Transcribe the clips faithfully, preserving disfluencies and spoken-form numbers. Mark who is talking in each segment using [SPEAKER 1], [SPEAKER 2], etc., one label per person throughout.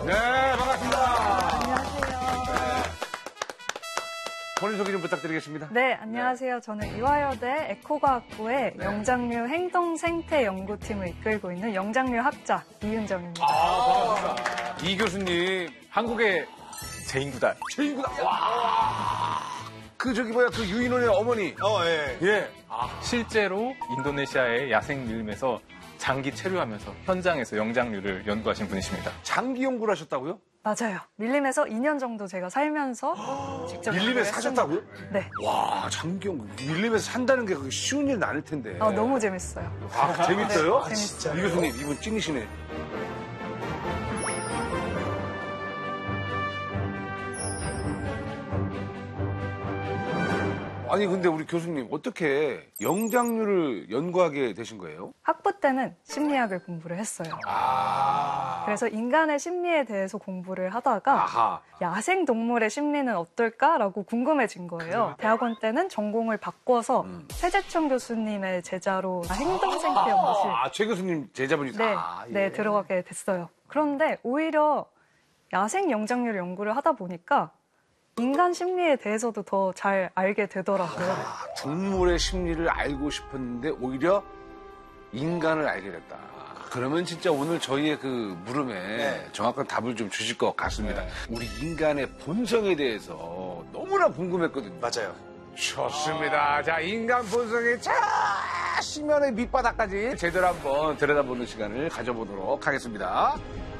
[SPEAKER 1] 네, 반갑습니다.
[SPEAKER 2] 안녕하세요.
[SPEAKER 1] 본인 소개 좀 부탁드리겠습니다.
[SPEAKER 2] 네, 안녕하세요. 저는 이화여대 에코과학부의
[SPEAKER 1] 네.
[SPEAKER 2] 영장류 행동생태연구팀을 이끌고 있는 영장류 학자 이윤정입니다.
[SPEAKER 1] 아, 반갑습니다. 이 교수님,
[SPEAKER 3] 한국의 제인구다.
[SPEAKER 1] 제인구다. 와. 그 저기 뭐야, 그 유인원의 어머니.
[SPEAKER 3] 어, 예.
[SPEAKER 1] 예.
[SPEAKER 3] 실제로 인도네시아의 야생 밀림에서 장기 체류하면서 현장에서 영장류를 연구하신 분이십니다.
[SPEAKER 1] 장기 연구를 하셨다고요?
[SPEAKER 2] 맞아요. 밀림에서 이 년 정도 제가 살면서 직접
[SPEAKER 1] 밀림에서
[SPEAKER 2] 연구를
[SPEAKER 1] 사셨다고요?
[SPEAKER 2] 했습니다. 네.
[SPEAKER 1] 와, 장기 연구. 밀림에서 산다는 게 그게 쉬운 일 아닐 텐데.
[SPEAKER 2] 아, 너무 재밌어요.
[SPEAKER 1] 아, 재밌어요?
[SPEAKER 2] 네, 재밌어요.
[SPEAKER 1] 이 교수님, 이분 찐이시네. 아니, 근데 우리 교수님, 어떻게 영장류를 연구하게 되신 거예요?
[SPEAKER 2] 학부 때는 심리학을 공부를 했어요.
[SPEAKER 1] 아.
[SPEAKER 2] 그래서 인간의 심리에 대해서 공부를 하다가
[SPEAKER 1] 아하.
[SPEAKER 2] 야생 동물의 심리는 어떨까라고 궁금해진 거예요. 대학원 때는 전공을 바꿔서
[SPEAKER 1] 음.
[SPEAKER 2] 최재천 교수님의 제자로 행동생태연구실
[SPEAKER 1] 아, 최 교수님 제자분이
[SPEAKER 2] 네,
[SPEAKER 1] 아, 예.
[SPEAKER 2] 네, 들어가게 됐어요. 그런데 오히려 야생 영장류 연구를 하다 보니까 인간 심리에 대해서도 더 잘 알게 되더라고요.
[SPEAKER 1] 아, 동물의 심리를 알고 싶었는데 오히려 인간을 알게 됐다. 그러면 진짜 오늘 저희의 그 물음에
[SPEAKER 3] 네.
[SPEAKER 1] 정확한 답을 좀 주실 것 같습니다.
[SPEAKER 3] 네.
[SPEAKER 1] 우리 인간의 본성에 대해서 너무나 궁금했거든요.
[SPEAKER 3] 맞아요.
[SPEAKER 1] 좋습니다. 자, 인간 본성의 자, 심연의 밑바닥까지 제대로 한번 들여다보는 시간을 가져보도록 하겠습니다.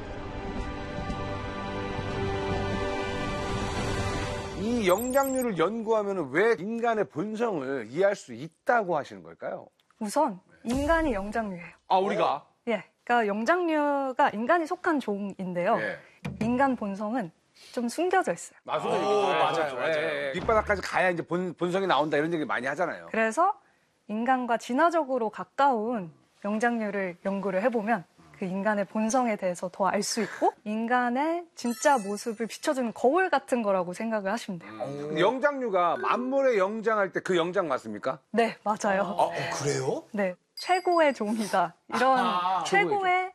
[SPEAKER 1] 이 영장류를 연구하면 왜 인간의 본성을 이해할 수 있다고 하시는 걸까요?
[SPEAKER 2] 우선 인간이 영장류예요.
[SPEAKER 1] 아, 우리가?
[SPEAKER 2] 예, 그러니까 영장류가 인간이 속한 종인데요.
[SPEAKER 1] 예.
[SPEAKER 2] 인간 본성은 좀 숨겨져 있어요.
[SPEAKER 1] 맞아요.
[SPEAKER 3] 오, 맞아요, 맞아요.
[SPEAKER 1] 예, 예. 밑바닥까지 가야 이제 본, 본성이 나온다 이런 얘기 많이 하잖아요.
[SPEAKER 2] 그래서 인간과 진화적으로 가까운 영장류를 연구를 해보면 그 인간의 본성에 대해서 더 알 수 있고 인간의 진짜 모습을 비춰주는 거울 같은 거라고 생각을 하시면 돼요.
[SPEAKER 1] 근데 영장류가 만물의 영장할 때 그 영장 맞습니까?
[SPEAKER 2] 네, 맞아요.
[SPEAKER 3] 어, 그래요?
[SPEAKER 2] 네, 최고의 종이다. 이런
[SPEAKER 1] 아,
[SPEAKER 2] 최고의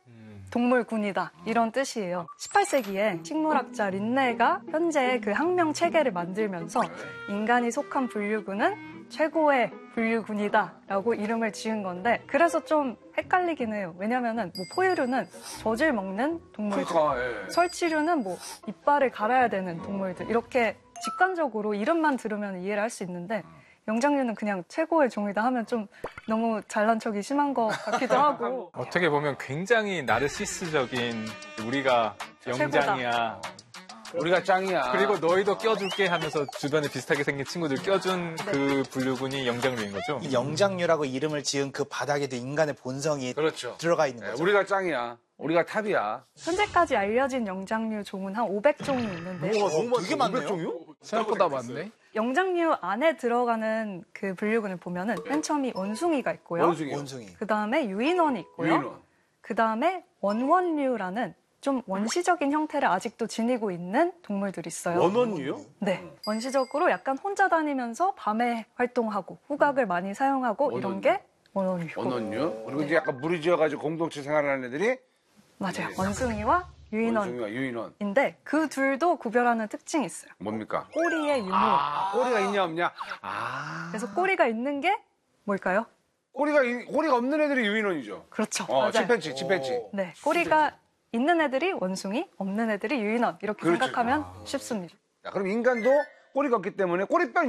[SPEAKER 2] 동물군이다. 이런 뜻이에요. 십팔 세기에 식물학자 린네가 현재 그 학명 체계를 만들면서 인간이 속한 분류군은 최고의 분류군이다라고 이름을 지은 건데 그래서 좀 헷갈리긴 해요. 왜냐면은 뭐 포유류는 젖을 먹는 동물들,
[SPEAKER 1] 그러니까, 예.
[SPEAKER 2] 설치류는 뭐 이빨을 갈아야 되는 동물들 이렇게 직관적으로 이름만 들으면 이해를 할 수 있는데 영장류는 그냥 최고의 종이다 하면 좀 너무 잘난 척이 심한 것 같기도 하고
[SPEAKER 3] 어떻게 보면 굉장히 나르시스적인 우리가 영장이야.
[SPEAKER 1] 우리가 짱이야.
[SPEAKER 3] 그리고 너희도 껴줄게 하면서 주변에 비슷하게 생긴 친구들 껴준 그 분류군이 영장류인 거죠?
[SPEAKER 4] 이 영장류라고 이름을 지은 그 바닥에도 인간의 본성이
[SPEAKER 1] 그렇죠.
[SPEAKER 4] 들어가 있는
[SPEAKER 1] 예,
[SPEAKER 4] 거죠.
[SPEAKER 1] 우리가 짱이야. 우리가 탑이야.
[SPEAKER 2] 현재까지 알려진 영장류 종은 한 오백 종이 있는데요.
[SPEAKER 4] 어, 되게 많네요.
[SPEAKER 1] 오백 종이요?
[SPEAKER 3] 생각보다 많네.
[SPEAKER 2] 영장류 안에 들어가는 그 분류군을 보면은 맨 처음이 원숭이가 있고요.
[SPEAKER 1] 원숭이요.
[SPEAKER 4] 원숭이.
[SPEAKER 2] 그 다음에 유인원이 있고요.
[SPEAKER 1] 유인원.
[SPEAKER 2] 그 다음에 원원류라는 좀 원시적인 형태를 아직도 지니고 있는 동물들이 있어요.
[SPEAKER 1] 원원류요?
[SPEAKER 2] 네. 원시적으로 약간 혼자 다니면서 밤에 활동하고 후각을 많이 사용하고
[SPEAKER 1] 원원류.
[SPEAKER 2] 이런 게 원원류고.
[SPEAKER 1] 원원류? 그리고 이제 약간 무리 지어가지고 공동체 생활하는 애들이
[SPEAKER 2] 맞아요. 원숭이와 유인원인데
[SPEAKER 1] 원숭이와 유인원.
[SPEAKER 2] 그 둘도 구별하는 특징이 있어요.
[SPEAKER 1] 뭡니까?
[SPEAKER 2] 꼬리에 유무.
[SPEAKER 1] 아, 꼬리가 있냐 없냐? 아.
[SPEAKER 2] 그래서 꼬리가 있는 게 뭘까요?
[SPEAKER 1] 꼬리가, 이- 꼬리가 없는 애들이 유인원이죠.
[SPEAKER 2] 그렇죠.
[SPEAKER 1] 어,
[SPEAKER 2] 맞아요.
[SPEAKER 1] 침팬지, 침팬지.
[SPEAKER 2] 네, 꼬리가 있는 애들이 원숭이, 없는 애들이 유인원 이렇게
[SPEAKER 1] 그렇죠.
[SPEAKER 2] 생각하면 쉽습니다.
[SPEAKER 1] 자, 그럼 인간도 꼬리가 없기 때문에 꼬리뼈